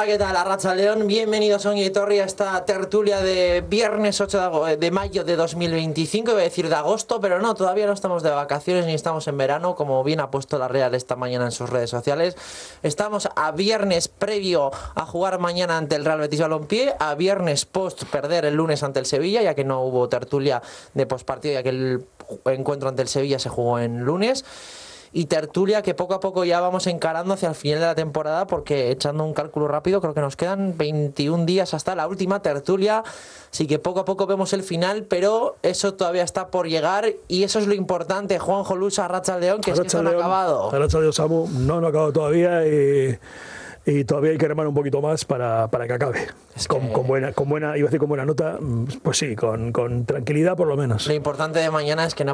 Hola, ¿qué tal? Arratsaldeon, bienvenidos a Ongi Etorri a esta tertulia de viernes 8 de mayo de 2025, iba a decir de agosto, pero no, todavía no estamos de vacaciones ni estamos en verano, como bien ha puesto la Real esta mañana en sus redes sociales. Estamos a viernes previo a jugar mañana ante el Real Betis Balompié, a viernes post perder el lunes ante el Sevilla, ya que no hubo tertulia de postpartido, ya que el encuentro ante el Sevilla se jugó en lunes. Y tertulia que poco a poco ya vamos encarando hacia el final de la temporada, porque echando un cálculo rápido creo que nos quedan 21 días hasta la última tertulia, así que poco a poco vemos el final, pero eso todavía está por llegar y eso es lo importante. Juanjo Lusa, Arratsaldeon, que es que esto no ha acabado. Arratsaldeon, Samu, no ha acabado todavía y todavía hay que remar un poquito más para que acabe. Es que con buena, iba a decir con buena nota, pues sí, con tranquilidad por lo menos. Lo importante de mañana es que no